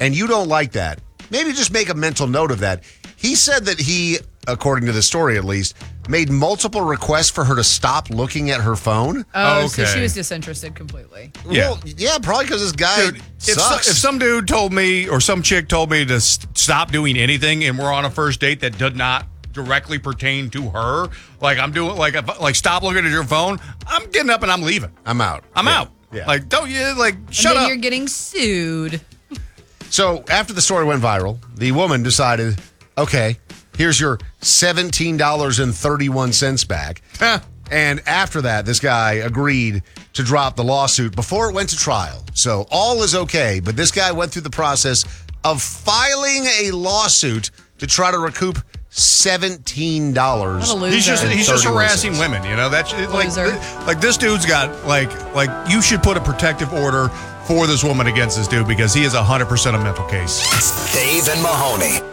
and you don't like that, maybe just make a mental note of that. He said that he, according to the story at least, made multiple requests for her to stop looking at her phone. Oh, so she was disinterested completely. Well, yeah, probably because this guy sucks. If some dude told me or some chick told me to stop doing anything and we're on a first date that did not directly pertain to her, like I'm doing, like stop looking at your phone, I'm getting up and I'm leaving. I'm out. I'm out. Yeah. Like, don't you, like, shut and then up. You're getting sued. So after the story went viral, the woman decided, okay, here's your $17.31 back. And after that, this guy agreed to drop the lawsuit before it went to trial. So all is okay, but this guy went through the process of filing a lawsuit to try to recoup $17. He's just harassing women, you know. That's like this dude's got like you should put a protective order for this woman against this dude because he is 100% a mental case. Dave and Mahoney.